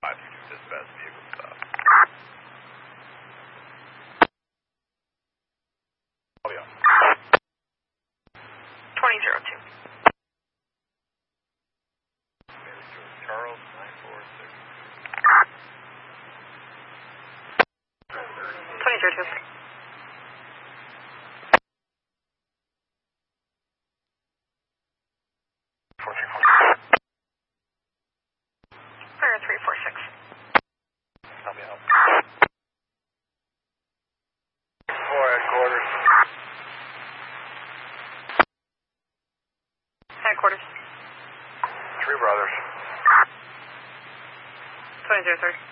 Dispatch vehicle stop. Oh, yeah. 2002. Charles 946. 2002. Fire 346. Help me out. 4 headquarters. Headquarters. 3 brothers. 2003.